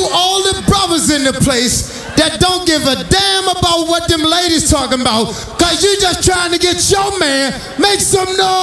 all the brothers in the place that don't give a damn about what them ladies talking about, cause you just trying to get your man, make some noise.